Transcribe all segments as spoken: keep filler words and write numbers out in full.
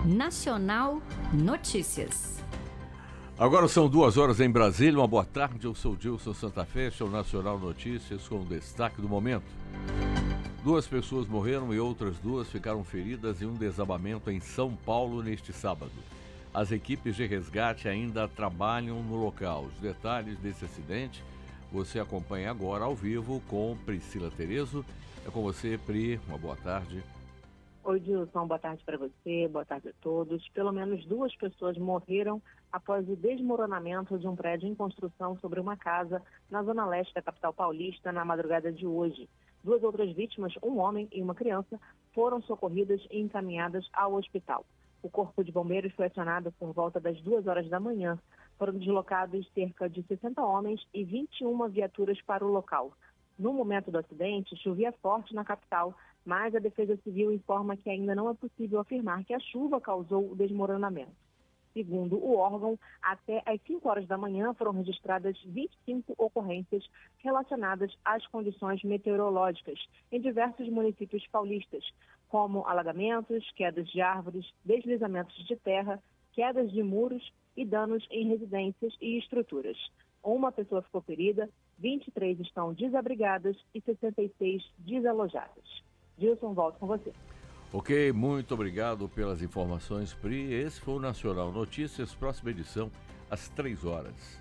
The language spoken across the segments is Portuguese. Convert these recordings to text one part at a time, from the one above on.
Nacional Notícias. Agora são duas horas em Brasília. Uma boa tarde, eu sou Dilson Santa Fé, este é o Nacional Notícias com o destaque do momento. Duas pessoas morreram e outras duas ficaram feridas em um desabamento em São Paulo neste sábado. As equipes de resgate ainda trabalham no local. Os detalhes desse acidente você acompanha agora ao vivo com Priscila Terezo. É com você, Pri. Uma boa tarde. Oi, Dilson. Boa tarde para você, boa tarde a todos. Pelo menos duas pessoas morreram após o desmoronamento de um prédio em construção sobre uma casa na zona leste da capital paulista na madrugada de hoje. Duas outras vítimas, um homem e uma criança, foram socorridas e encaminhadas ao hospital. O Corpo de Bombeiros foi acionado por volta das duas horas da manhã. Foram deslocados cerca de sessenta homens e vinte e uma viaturas para o local. No momento do acidente, chovia forte na capital, mas a Defesa Civil informa que ainda não é possível afirmar que a chuva causou o desmoronamento. Segundo o órgão, até às cinco horas da manhã foram registradas vinte e cinco ocorrências relacionadas às condições meteorológicas em diversos municípios paulistas, como alagamentos, quedas de árvores, deslizamentos de terra, quedas de muros e danos em residências e estruturas. Uma pessoa ficou ferida, vinte e três estão desabrigadas e sessenta e seis desalojadas. Dilson, volto com você. Ok, muito obrigado pelas informações, Pri. Esse foi o Nacional Notícias, próxima edição, às três horas.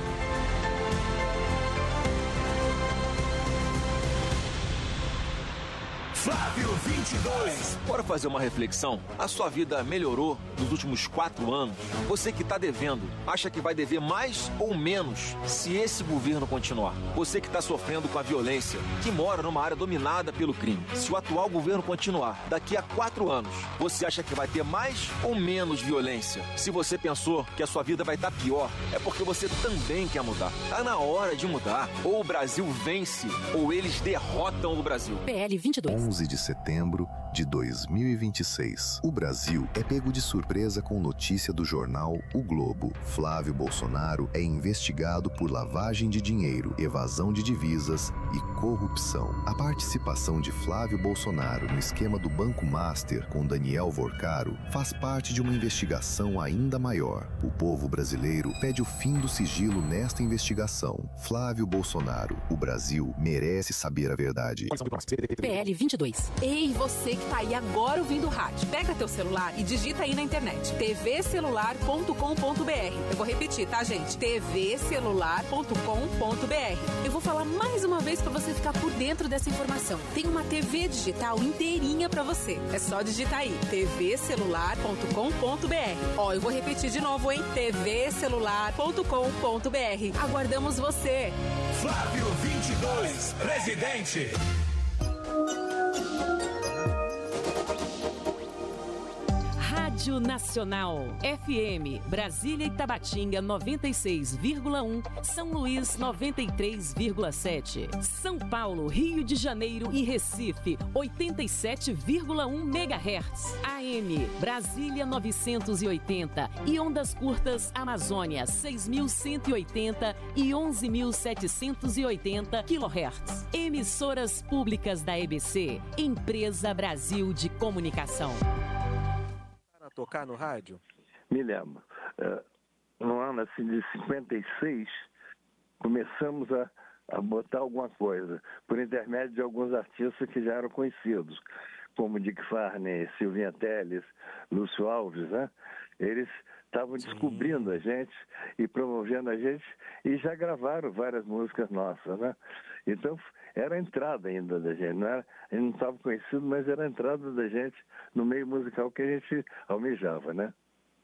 Flávio vinte e dois. Bora fazer uma reflexão? A sua vida melhorou nos últimos quatro anos? Você que está devendo, acha que vai dever mais ou menos se esse governo continuar? Você que está sofrendo com a violência, que mora numa área dominada pelo crime, se o atual governo continuar, daqui a quatro anos, você acha que vai ter mais ou menos violência? Se você pensou que a sua vida vai estar pior, é porque você também quer mudar. Tá na hora de mudar. Ou o Brasil vence, ou eles derrotam o Brasil. P L vinte e dois. onze de setembro de dois mil e vinte e seis. O Brasil é pego de surpresa com notícia do jornal O Globo. Flávio Bolsonaro é investigado por lavagem de dinheiro, evasão de divisas e corrupção. A participação de Flávio Bolsonaro no esquema do Banco Master com Daniel Vorcaro faz parte de uma investigação ainda maior. O povo brasileiro pede o fim do sigilo nesta investigação. Flávio Bolsonaro, o Brasil merece saber a verdade. P L vinte e dois. Ei, você que tá aí agora ouvindo o rádio, pega teu celular e digita aí na internet t v celular ponto com ponto b r. Eu vou repetir, tá, gente? t v celular ponto com ponto b r. Eu vou falar mais uma vez pra você ficar por dentro dessa informação. Tem uma T V digital inteirinha pra você. É só digitar aí t v celular ponto com ponto b r. Ó, eu vou repetir de novo, hein? t v celular ponto com ponto b r. Aguardamos você. Flávio vinte e dois, presidente. Rádio Nacional, F M, Brasília e Tabatinga noventa e seis vírgula um, São Luís noventa e três vírgula sete, São Paulo, Rio de Janeiro e Recife oitenta e sete vírgula um megahertz, A M, Brasília novecentos e oitenta e ondas curtas Amazônia seis mil cento e oitenta e onze mil setecentos e oitenta quilohertz. Emissoras públicas da E B C, Empresa Brasil de Comunicação. Tocar no rádio? Me lembro. Uh, no ano assim, de cinquenta e seis, começamos a, a botar alguma coisa, por intermédio de alguns artistas que já eram conhecidos, como Dick Farney, Silvinha Telles, Lúcio Alves, né? Eles estavam descobrindo a gente e promovendo a gente e já gravaram várias músicas nossas, né? Então, era a entrada ainda da gente, não era, a gente não estava conhecido, mas era a entrada da gente no meio musical que a gente almejava, né?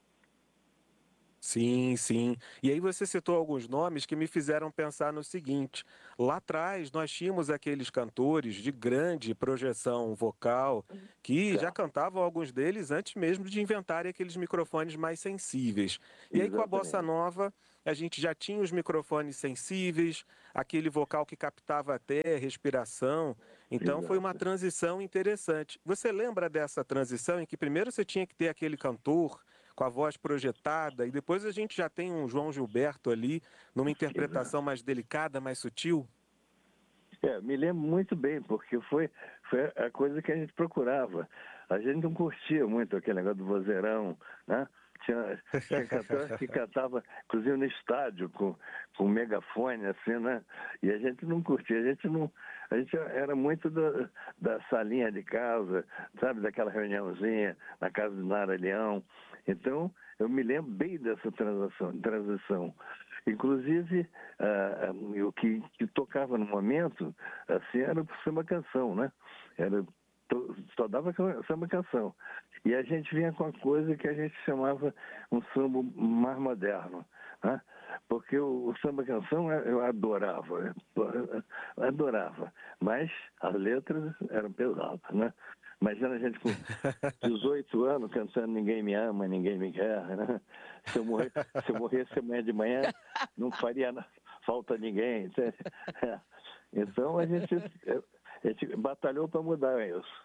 Sim, sim. E aí você citou alguns nomes que me fizeram pensar no seguinte: lá atrás nós tínhamos aqueles cantores de grande projeção vocal que já cantavam, alguns deles antes mesmo de inventarem aqueles microfones mais sensíveis. E aí com a bossa nova a gente já tinha os microfones sensíveis, aquele vocal que captava até respiração. Então foi uma transição interessante. Você lembra dessa transição em que primeiro você tinha que ter aquele cantor com a voz projetada, e depois a gente já tem um João Gilberto ali, numa interpretação mais delicada, mais sutil? É, me lembro muito bem, porque foi, foi a coisa que a gente procurava. a gente não curtia muito aquele negócio do vozeirão, né? Tinha, tinha cantor que cantava, inclusive no estádio, com, com megafone, assim, né? E a gente não curtia, a gente não. A gente era muito da, da salinha de casa, sabe, daquela reuniãozinha na casa do Nara Leão. Então, eu me lembro bem dessa transição. transição. Inclusive, ah, o que, que tocava no momento, assim, era o samba canção, né? Era. Só dava samba canção. E a gente vinha com a coisa que a gente chamava um samba mais moderno, né? Porque o, o samba canção eu adorava, eu adorava, mas as letras eram pesadas, né? Imagina a gente com dezoito anos cantando Ninguém Me Ama, Ninguém Me Quer, né? Se eu, morrer, se eu morresse amanhã de manhã, não faria falta ninguém. Então a gente... A gente batalhou para mudar isso.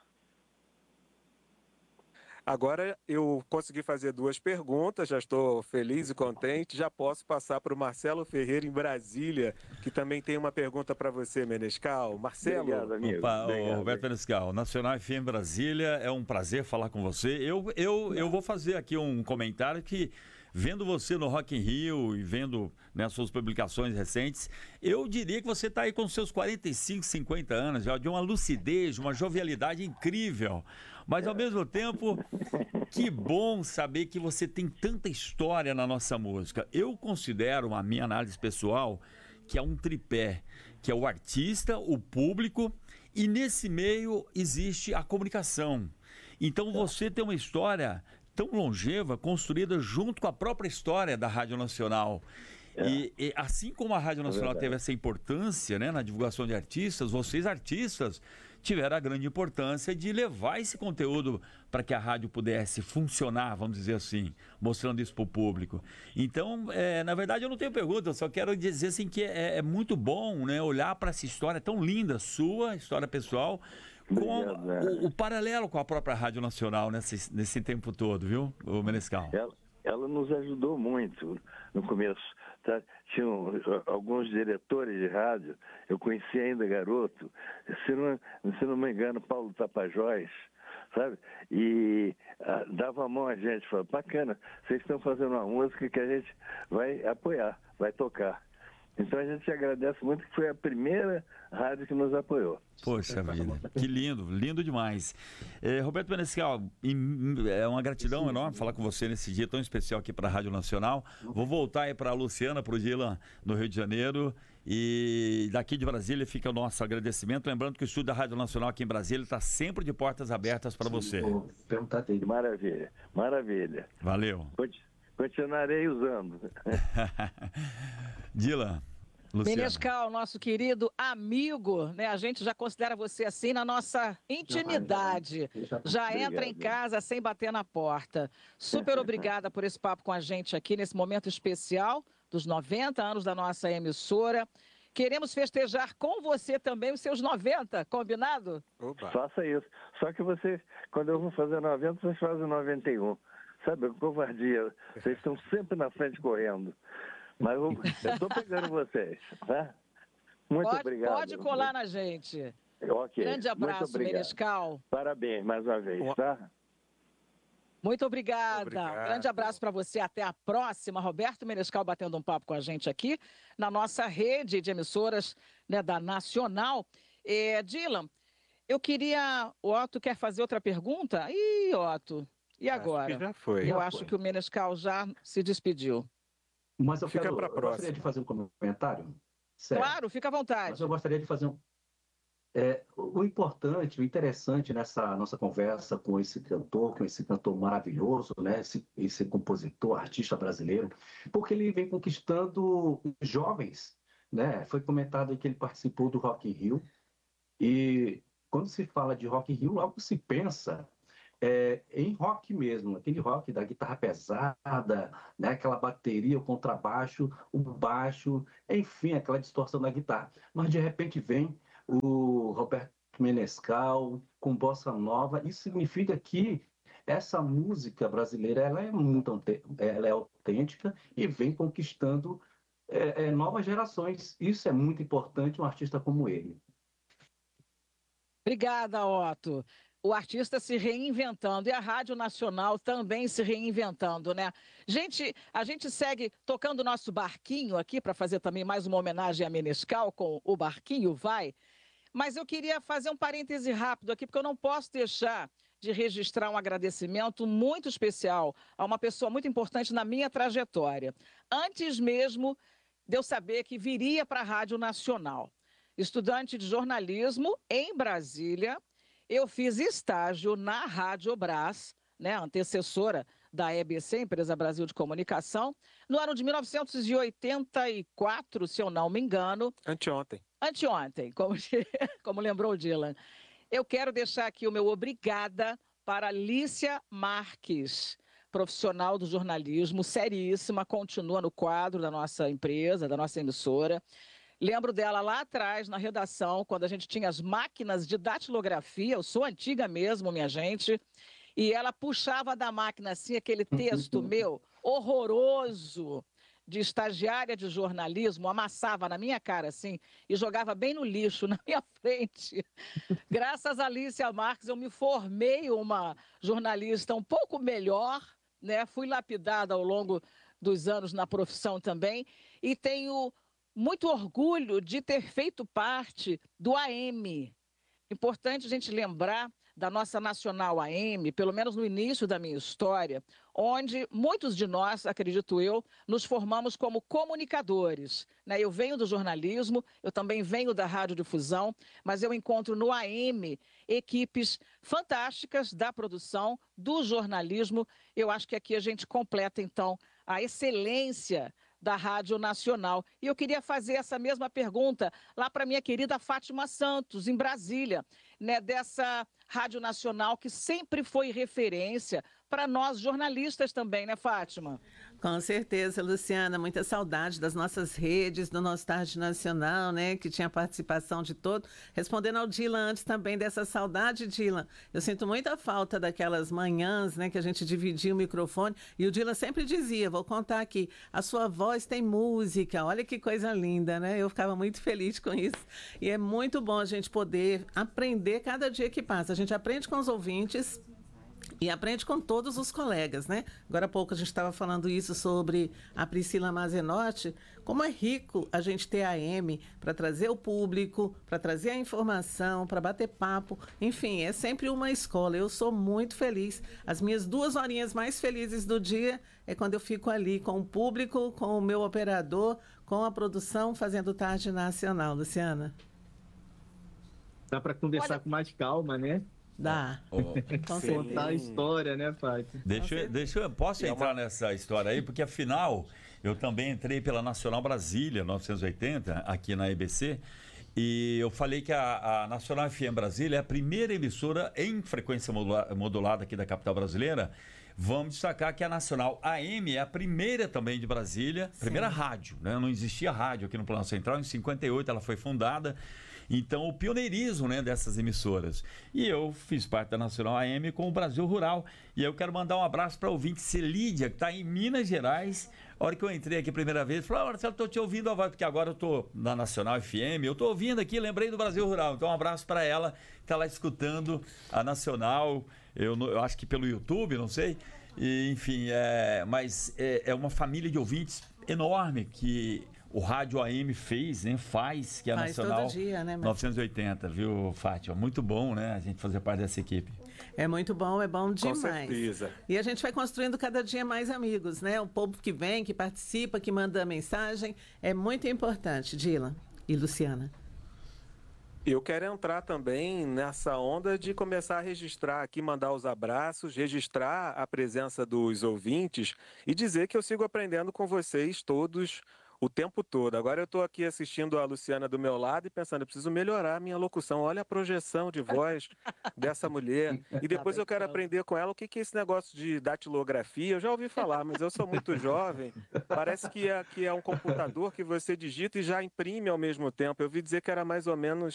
Agora eu consegui fazer duas perguntas, já estou feliz e contente. Já posso passar para o Marcelo Ferreira, em Brasília, que também tem uma pergunta para você, Menescal. Marcelo. Obrigado, amigo. Opa, Obrigado, Roberto Menescal, Nacional F M Brasília, é um prazer falar com você. Eu, eu, eu vou fazer aqui um comentário que... Vendo você no Rock in Rio e vendo, né, suas publicações recentes, eu diria que você está aí com seus quarenta e cinco, cinquenta anos, já, de uma lucidez, uma jovialidade incrível. Mas, ao mesmo tempo, que bom saber que você tem tanta história na nossa música. Eu considero, a minha análise pessoal, que é um tripé, que é o artista, o público, e nesse meio existe a comunicação. Então, você tem uma história... tão longeva, construída junto com a própria história da Rádio Nacional. É. E, e assim como a Rádio Nacional é teve essa importância, né, na divulgação de artistas, vocês artistas tiveram a grande importância de levar esse conteúdo para que a rádio pudesse funcionar, vamos dizer assim, mostrando isso para o público. Então, é, na verdade, eu não tenho pergunta, eu só quero dizer assim, que é, é muito bom, né, olhar para essa história tão linda, sua história pessoal, com o, o paralelo com a própria Rádio Nacional nesse, nesse tempo todo, viu, o Menescal? Ela, ela nos ajudou muito no começo. Tá? Tinham alguns diretores de rádio, eu conheci ainda garoto, se não, se não me engano, Paulo Tapajós, sabe? E ah, dava a mão a gente, falava, bacana, vocês estão fazendo uma música que a gente vai apoiar, vai tocar. Então a gente agradece muito, que foi a primeira rádio que nos apoiou. Poxa vida, que lindo, lindo demais. É, Roberto Menescal, é uma gratidão enorme falar com você nesse dia tão especial aqui para a Rádio Nacional. Vou voltar aí para a Luciana, para o Dylan, no Rio de Janeiro. E daqui de Brasília fica o nosso agradecimento. Lembrando que o estúdio da Rádio Nacional aqui em Brasília está sempre de portas abertas para você. Perguntar dele. Maravilha, maravilha. Valeu. Continuarei usando. Dylan, Luciana. Menescal, nosso querido amigo, né? A gente já considera você assim na nossa intimidade. Já entra em casa sem bater na porta. Super obrigada por esse papo com a gente aqui nesse momento especial dos noventa anos da nossa emissora. Queremos festejar com você também os seus noventa, combinado? Opa. Faça isso. Só que vocês, quando eu vou fazer noventa, vocês fazem noventa e um. Sabe, covardia. Vocês estão sempre na frente correndo. Mas eu estou pegando vocês, tá? Muito pode, obrigado. Pode colar na gente. Ok. Grande abraço, Menescal. Parabéns mais uma vez, tá? Muito obrigada. Obrigado. Um grande abraço para você. Até a próxima. Roberto Menescal batendo um papo com a gente aqui na nossa rede de emissoras, né, da Nacional. É, Dylan, eu queria... O Otto quer fazer outra pergunta? Ih, Otto... E agora? Acho que já foi. Eu já acho foi. que o Menescal já se despediu. Mas eu, fica quero, pra eu próxima. gostaria de fazer um comentário. Sério. Claro, fica à vontade. Mas eu gostaria de fazer um... É, o importante, o interessante nessa nossa conversa com esse cantor, com esse cantor maravilhoso, né? esse, esse compositor, artista brasileiro, porque ele vem conquistando jovens. Né? Foi comentado que ele participou do Rock in Rio. E quando se fala de Rock in Rio, logo se pensa... É, em rock mesmo, aquele rock da guitarra pesada, né, aquela bateria, o contrabaixo, o baixo, enfim, aquela distorção da guitarra. Mas de repente vem o Roberto Menescal com bossa nova. Isso significa que essa música brasileira ela é muito ela é autêntica e vem conquistando é, é, novas gerações. Isso é muito importante um artista como ele. Obrigada, Otto. o artista se reinventando e a Rádio Nacional também se reinventando, né? Gente, a gente segue tocando o nosso barquinho aqui para fazer também mais uma homenagem a Menescal com o Barquinho Vai. Mas eu queria fazer um parêntese rápido aqui, porque eu não posso deixar de registrar um agradecimento muito especial a uma pessoa muito importante na minha trajetória. Antes mesmo de eu saber que viria para a Rádio Nacional. Estudante de jornalismo em Brasília, eu fiz estágio na Rádio Brás, né, antecessora da E B C, Empresa Brasil de Comunicação, no ano de mil novecentos e oitenta e quatro, se eu não me engano. Anteontem. Anteontem, como, como lembrou o Dylan. Eu quero deixar aqui o meu obrigada para Lícia Marques, profissional do jornalismo, seríssima, continua no quadro da nossa empresa, da nossa emissora. Lembro dela lá atrás, na redação, quando a gente tinha as máquinas de datilografia, eu sou antiga mesmo, minha gente, e ela puxava da máquina, assim, aquele texto meu, horroroso, de estagiária de jornalismo, amassava na minha cara, assim, e jogava bem no lixo, na minha frente. Graças a Lícia Marques, eu me formei uma jornalista um pouco melhor, né? Fui lapidada ao longo dos anos na profissão também, e tenho muito orgulho de ter feito parte do A M. Importante a gente lembrar da nossa Nacional A M, pelo menos no início da minha história, onde muitos de nós, acredito eu, nos formamos como comunicadores, né? Eu venho do jornalismo, eu também venho da radiodifusão, mas eu encontro no A M equipes fantásticas da produção, do jornalismo. Eu acho que aqui a gente completa, então, a excelência da Rádio Nacional. E eu queria fazer essa mesma pergunta lá para minha querida Fátima Santos, em Brasília, né, dessa Rádio Nacional que sempre foi referência para nós jornalistas também, né, Fátima? Com certeza, Luciana, muita saudade das nossas redes, do nosso Tarde Nacional, né, que tinha participação de todo. Respondendo ao Dylan antes também dessa saudade, Dylan, eu sinto muita falta daquelas manhãs, né, que a gente dividia o microfone, e o Dylan sempre dizia, vou contar aqui, a sua voz tem música, olha que coisa linda, né? Eu ficava muito feliz com isso. E é muito bom a gente poder aprender cada dia que passa. A gente aprende com os ouvintes, e aprende com todos os colegas, né? Agora há pouco a gente estava falando isso sobre a Priscila Mazenotti, como é rico a gente ter a M para trazer o público, para trazer a informação, para bater papo. Enfim, é sempre uma escola. Eu sou muito feliz. As minhas duas horinhas mais felizes do dia é quando eu fico ali com o público, com o meu operador, com a produção, fazendo Tarde Nacional. Luciana? Dá para conversar Olha... com mais calma, né? Dá. Oh, contar a história, né, Fátima? Deixa, eu, deixa eu, posso entrar nessa história aí? Porque, afinal, eu também entrei pela Nacional Brasília, novecentos e oitenta, aqui na E B C, e eu falei que a, a Nacional F M Brasília é a primeira emissora em frequência modula, modulada aqui da capital brasileira. Vamos destacar que a Nacional A M é a primeira também de Brasília, Sim. primeira rádio, né? Não existia rádio aqui no Plano Central, em cinquenta e oito ela foi fundada. Então, o pioneirismo, né, dessas emissoras. E eu fiz parte da Nacional A M com o Brasil Rural. E eu quero mandar um abraço para a ouvinte Celídia, que está em Minas Gerais. A hora que eu entrei aqui a primeira vez, falei, ah, Marcelo, estou te ouvindo a voz, porque agora eu estou na Nacional F M, eu estou ouvindo aqui, lembrei do Brasil Rural. Então, um abraço para ela, que está lá escutando a Nacional, eu, eu acho que pelo YouTube, não sei. E, enfim, é, mas é, é uma família de ouvintes enorme que o Rádio A M fez, né, faz, que é a faz Nacional todo dia, né, mas... novecentos e oitenta, viu, Fátima? Muito bom, né, a gente fazer parte dessa equipe. É muito bom, é bom demais. Com certeza. E a gente vai construindo cada dia mais amigos, né? O povo que vem, que participa, que manda mensagem, é muito importante, Dylan e Luciana. Eu quero entrar também nessa onda de começar a registrar aqui, mandar os abraços, registrar a presença dos ouvintes e dizer que eu sigo aprendendo com vocês todos o tempo todo. Agora eu estou aqui assistindo a Luciana do meu lado e pensando, eu preciso melhorar a minha locução. Olha a projeção de voz dessa mulher. E depois eu quero aprender com ela o que é esse negócio de datilografia. Eu já ouvi falar, mas eu sou muito jovem. Parece que é, que é um computador que você digita e já imprime ao mesmo tempo. Eu ouvi dizer que era mais ou menos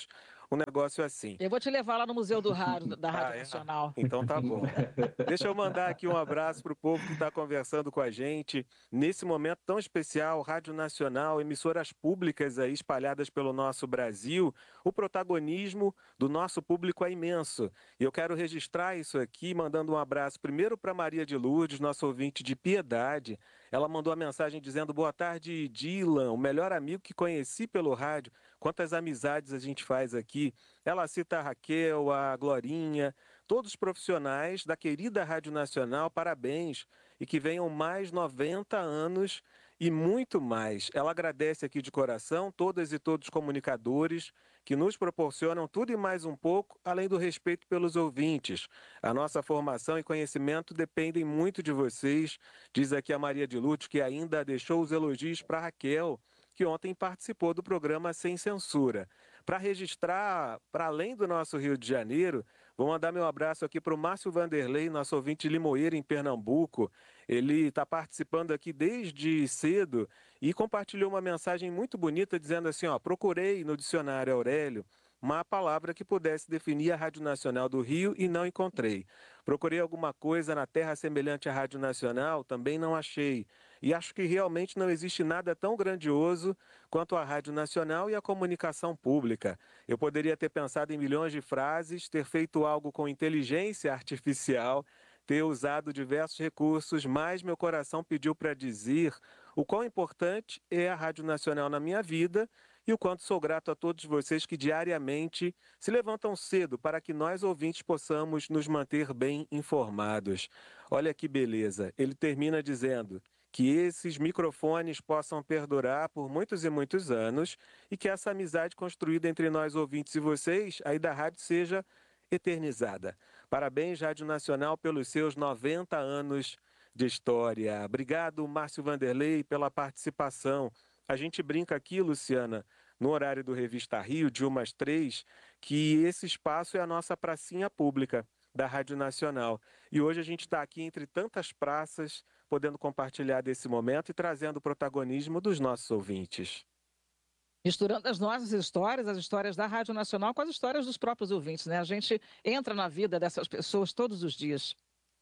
um negócio assim. Eu vou te levar lá no Museu do Rádio, da Rádio Ah, é? Nacional. Então tá bom. Deixa eu mandar aqui um abraço para o povo que está conversando com a gente nesse momento tão especial, Rádio Nacional, emissoras públicas aí espalhadas pelo nosso Brasil. O protagonismo do nosso público é imenso. E eu quero registrar isso aqui, mandando um abraço primeiro para Maria de Lourdes, nosso ouvinte de Piedade. Ela mandou a mensagem dizendo: boa tarde, Dylan, o melhor amigo que conheci pelo rádio. Quantas amizades a gente faz aqui. Ela cita a Raquel, a Glorinha, todos os profissionais da querida Rádio Nacional, parabéns. E que venham mais noventa anos e muito mais. Ela agradece aqui de coração todas e todos os comunicadores que nos proporcionam tudo e mais um pouco, além do respeito pelos ouvintes. A nossa formação e conhecimento dependem muito de vocês, diz aqui a Maria de Lúcio, que ainda deixou os elogios para Raquel, que ontem participou do programa Sem Censura. Para registrar, para além do nosso Rio de Janeiro, vou mandar meu abraço aqui para o Márcio Vanderlei, nosso ouvinte de Limoeiro, em Pernambuco. Ele está participando aqui desde cedo e compartilhou uma mensagem muito bonita dizendo assim, ó, procurei no dicionário Aurélio uma palavra que pudesse definir a Rádio Nacional do Rio e não encontrei. Procurei alguma coisa na terra semelhante à Rádio Nacional, também não achei. E acho que realmente não existe nada tão grandioso quanto a Rádio Nacional e a comunicação pública. Eu poderia ter pensado em milhões de frases, ter feito algo com inteligência artificial, ter usado diversos recursos, mas meu coração pediu para dizer o quão importante é a Rádio Nacional na minha vida e o quanto sou grato a todos vocês que diariamente se levantam cedo para que nós, ouvintes, possamos nos manter bem informados. Olha que beleza. Ele termina dizendo que esses microfones possam perdurar por muitos e muitos anos e que essa amizade construída entre nós, ouvintes, e vocês, aí da rádio, seja eternizada. Parabéns, Rádio Nacional, pelos seus noventa anos de história. Obrigado, Márcio Vanderlei, pela participação. A gente brinca aqui, Luciana, no horário do Revista Rio, de umas três, que esse espaço é a nossa pracinha pública da Rádio Nacional. E hoje a gente está aqui entre tantas praças, podendo compartilhar desse momento e trazendo o protagonismo dos nossos ouvintes. Misturando as nossas histórias, as histórias da Rádio Nacional com as histórias dos próprios ouvintes, né? A gente entra na vida dessas pessoas todos os dias.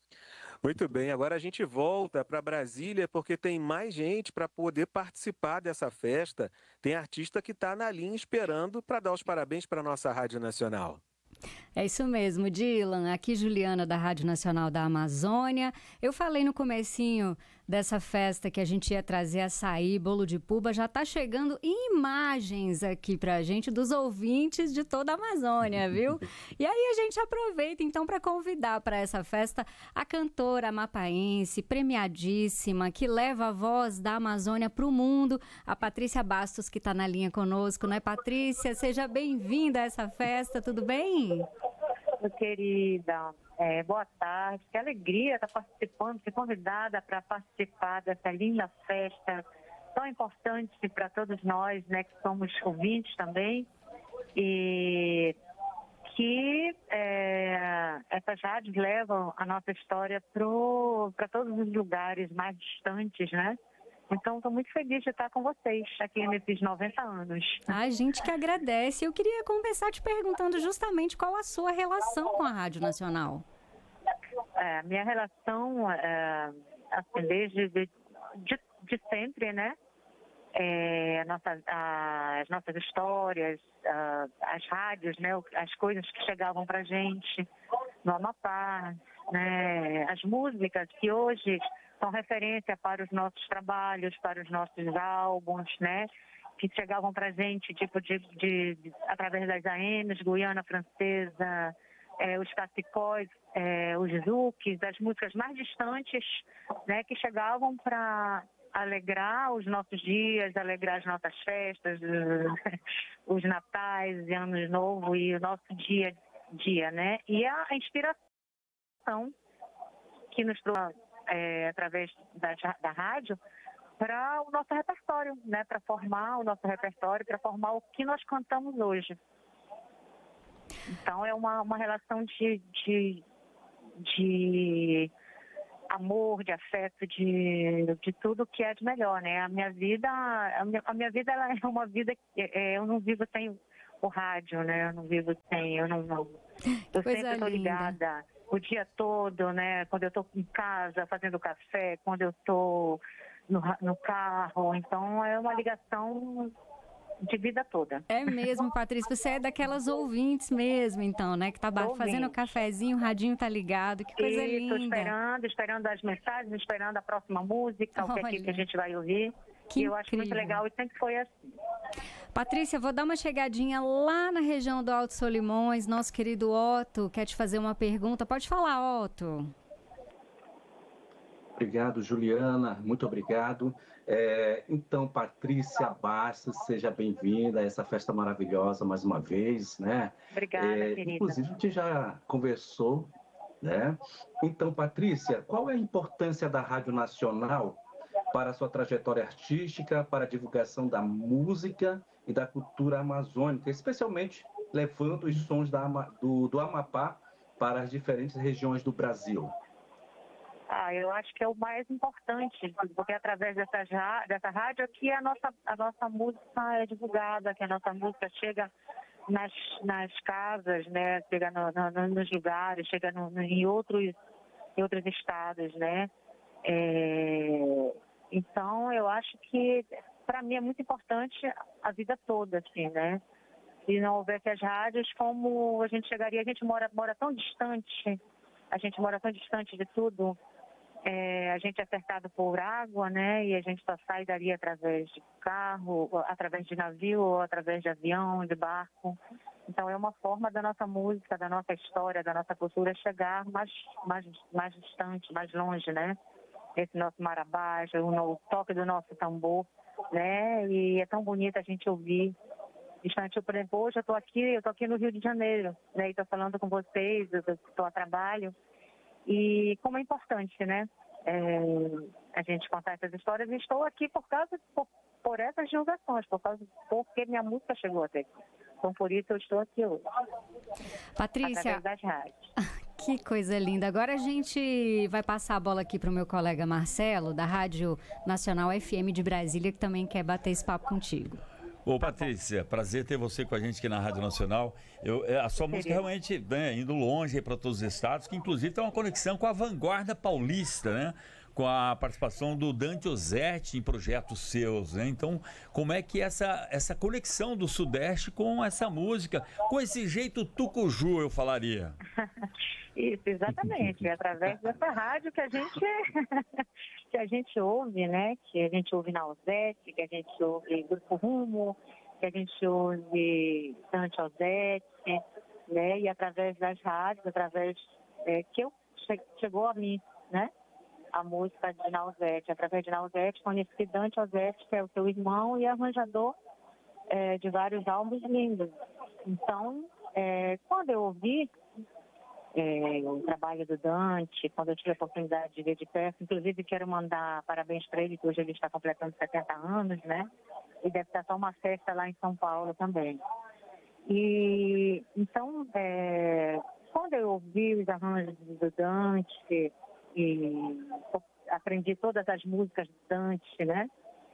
Muito bem, agora a gente volta para Brasília porque tem mais gente para poder participar dessa festa. Tem artista que está na linha esperando para dar os parabéns para a nossa Rádio Nacional. É isso mesmo, Dylan. Aqui Juliana da Rádio Nacional da Amazônia. Eu falei no comecinho dessa festa que a gente ia trazer açaí, bolo de puba. Já está chegando imagens aqui pra gente dos ouvintes de toda a Amazônia, viu? E aí a gente aproveita então para convidar para essa festa a cantora amapaense, premiadíssima, que leva a voz da Amazônia para o mundo, a Patrícia Bastos, que está na linha conosco, né, Patrícia? Seja bem-vinda a essa festa, tudo bem? Meu querida, é, boa tarde, que alegria estar participando, ser convidada para participar dessa linda festa tão importante para todos nós, né, que somos ouvintes também, e que é, essas rádios levam a nossa história para todos os lugares mais distantes, né? Então, estou muito feliz de estar com vocês aqui nesses noventa anos. A gente que agradece. Eu queria começar te perguntando justamente qual a sua relação com a Rádio Nacional. É, minha relação, é, assim, desde de, de, de sempre, né? É, nossa, a, as nossas histórias, a, as rádios, né? As coisas que chegavam para a gente no Amapá, né? As músicas que hoje são referência para os nossos trabalhos, para os nossos álbuns, né? Que chegavam para a gente, tipo, de, de, de, através das A Ms, Guiana Francesa, é, os Cacicós, é, os Zuques, as músicas mais distantes, né? Que chegavam para alegrar os nossos dias, alegrar as nossas festas, os natais e anos novo e o nosso dia a dia, né? E a inspiração que nos trouxe É, através da, da rádio, para o nosso repertório, né? Para formar o nosso repertório, para formar o que nós cantamos hoje. Então, é uma, uma relação de, de, de amor, de afeto, de, de tudo que é de melhor, né? A minha vida, a minha, a minha vida ela é uma vida que é, eu não vivo sem o rádio, né? Eu não vivo sem, eu não... não. Eu Coisa sempre estou linda. ligada o dia todo, né? Quando eu estou em casa fazendo café, quando eu estou no, ra- no carro. Então, é uma ligação de vida toda. É mesmo, Patrícia, você é daquelas ouvintes mesmo, então, né? Que tá ba- Ouvinte. fazendo cafezinho, o radinho tá ligado, que coisa Isso, linda. esperando, esperando as mensagens, esperando a próxima música, o que, é que, que a gente vai ouvir. Que e eu acho muito incrível. legal e sempre foi assim. Patrícia, vou dar uma chegadinha lá na região do Alto Solimões. Nosso querido Otto quer te fazer uma pergunta. Pode falar, Otto. Obrigado, Juliana. Muito obrigado. É, então, Patrícia Bastos, seja bem-vinda a essa festa maravilhosa mais uma vez, né? Obrigada, É, querida. inclusive, a gente já conversou, né? Então, Patrícia, qual é a importância da Rádio Nacional para a sua trajetória artística, para a divulgação da música e da cultura amazônica, especialmente levando os sons da, Ama- do, do Amapá para as diferentes regiões do Brasil? Ah, eu acho que é o mais importante, porque através dessa, já- dessa rádio aqui a nossa, a nossa música é divulgada, que a nossa música chega nas, nas casas, né? Chega no- no- nos lugares, chega no- no- em, outros, em outros estados, né? É, então, eu acho que, para mim, é muito importante a vida toda, assim, né? Se não houvesse as rádios, como a gente chegaria? A gente mora, mora tão distante, a gente mora tão distante de tudo. É, a gente é cercado por água, né? E a gente só sai dali através de carro, ou através de navio, ou através de avião, de barco. Então, é uma forma da nossa música, da nossa história, da nossa cultura chegar mais, mais, mais distante, mais longe, né? Esse nosso marabá, o, no- o toque do nosso tambor, né? E é tão bonito a gente ouvir. Distante, por exemplo, hoje eu estou aqui, eu estou aqui no Rio de Janeiro, né? E estou falando com vocês, eu estou a trabalho. E como é importante, né? É, a gente contar essas histórias. E estou aqui por causa, por, por essas divulgações, por causa, porque minha música chegou até aqui. Então, por isso eu estou aqui hoje. Patrícia, Através das rádios. que coisa linda. Agora a gente vai passar a bola aqui para o meu colega Marcelo, da Rádio Nacional F M de Brasília, que também quer bater esse papo contigo. Ô, Patrícia, prazer ter você com a gente aqui na Rádio Nacional. Eu, é, a sua música realmente, né, indo longe para todos os estados, que inclusive tem uma conexão com a vanguarda paulista, né? Com a participação do Dante Ozzetti em projetos seus, né? Então, como é que essa, essa conexão do Sudeste com essa música, com esse jeito tucuju, eu falaria? Isso, exatamente. É através dessa rádio que a gente que a gente ouve, né? Que a gente ouve na Ozzetti, que a gente ouve Grupo Rumo, que a gente ouve Dante Ozzetti, né? E através das rádios, através é, que eu che- chegou a mim, né? A música de Nausete. Através de Nausete, conheci Dante Ozzetti, que é o seu irmão e arranjador é, de vários álbuns lindos. Então, é, quando eu ouvi é, o trabalho do Dante, quando eu tive a oportunidade de ver de perto, inclusive quero mandar parabéns para ele, que hoje ele está completando setenta anos, né? E deve estar só uma festa lá em São Paulo também. E então, é, quando eu ouvi os arranjos do Dante e aprendi todas as músicas do Dante, né?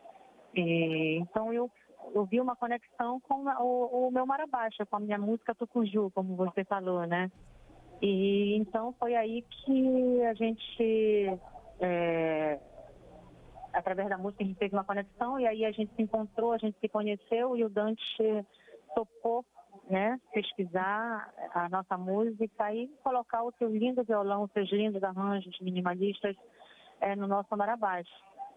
E, então eu, eu vi uma conexão com a- o, o meu Marabaixa, com a minha música Tucuju, como você falou, né? E então foi aí que a gente, é, através da música, a gente fez uma conexão e aí a gente se encontrou, a gente se conheceu e o Dante topou, né, pesquisar a nossa música e colocar o seu lindo violão, os seus lindos arranjos minimalistas é, no nosso Marabás.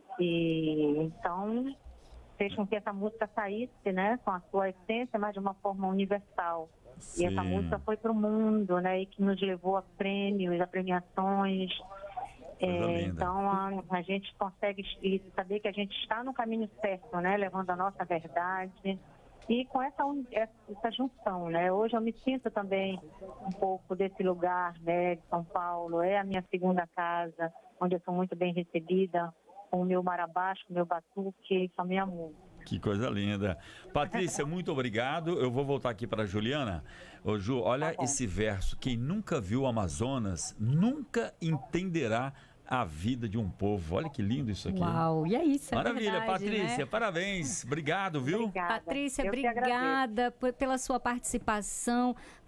E então fez com que essa música saísse, né, com a sua essência, mas de uma forma universal. Sim. E essa música foi para o mundo, né, e que nos levou a prêmios, a premiações. É, então a, a gente consegue saber que a gente está no caminho certo, né, levando a nossa verdade. E com essa, essa junção, né? Hoje eu me sinto também um pouco desse lugar, né, de São Paulo. É a minha segunda casa, onde eu sou muito bem recebida, com o meu marabás, com o meu batuque, com a minha música. Que coisa linda. Patrícia, muito obrigado. Eu vou voltar aqui para a Juliana. Ô, Ju, olha esse verso. Quem nunca viu o Amazonas nunca entenderá a vida de um povo. Olha que lindo isso aqui. Uau, e é isso, é Maravilha, verdade, Patrícia, né? parabéns. Obrigado, viu? Obrigada. Patrícia, Eu que obrigada por- pela sua participação.